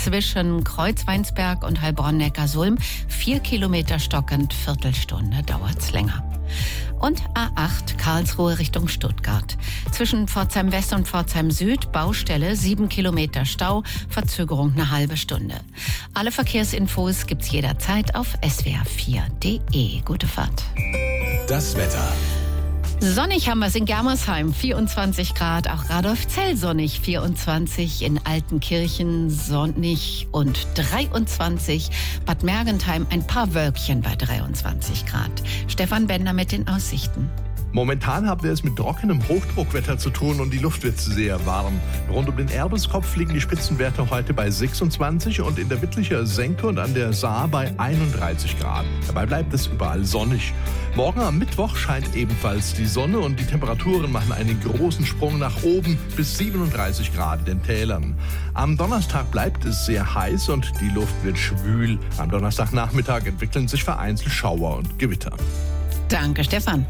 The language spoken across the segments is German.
zwischen Kreuzweinsberg und Heilbronn-Neckarsulm. 4 Kilometer stockend, Viertelstunde dauert's länger. Und A8 Karlsruhe Richtung Stuttgart. Zwischen Pforzheim West und Pforzheim Süd Baustelle, 7 Kilometer Stau, Verzögerung eine halbe Stunde. Alle Verkehrsinfos gibt's jederzeit auf swr4.de. Gute Fahrt. Das Wetter. Sonnig haben wir es in Germersheim, 24 Grad, auch Radolfzell sonnig, 24, in Altenkirchen sonnig und 23, Bad Mergentheim ein paar Wölkchen bei 23 Grad. Stefan Bender mit den Aussichten. Momentan haben wir es mit trockenem Hochdruckwetter zu tun und die Luft wird sehr warm. Rund um den Erbeskopf liegen die Spitzenwerte heute bei 26 und in der Wittlicher Senke und an der Saar bei 31 Grad. Dabei bleibt es überall sonnig. Morgen am Mittwoch scheint ebenfalls die Sonne und die Temperaturen machen einen großen Sprung nach oben bis 37 Grad in den Tälern. Am Donnerstag bleibt es sehr heiß und die Luft wird schwül. Am Donnerstagnachmittag entwickeln sich vereinzelt Schauer und Gewitter. Danke, Stefan.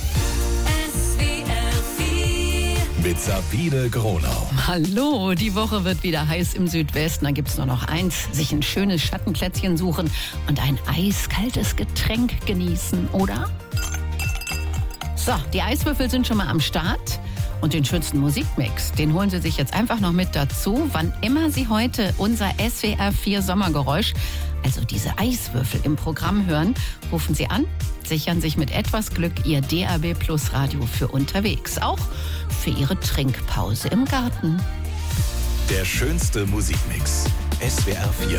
Mit Sabine Gronau. Hallo, die Woche wird wieder heiß im Südwesten. Da gibt's nur noch eins, sich ein schönes Schattenplätzchen suchen und ein eiskaltes Getränk genießen, oder? So, die Eiswürfel sind schon mal am Start. Und den schönsten Musikmix, den holen Sie sich jetzt einfach noch mit dazu, wann immer Sie heute unser SWR4 Sommergeräusch, also diese Eiswürfel im Programm hören, rufen Sie an, sichern sich mit etwas Glück Ihr DAB+ Radio für unterwegs, auch für Ihre Trinkpause im Garten. Der schönste Musikmix. SWR4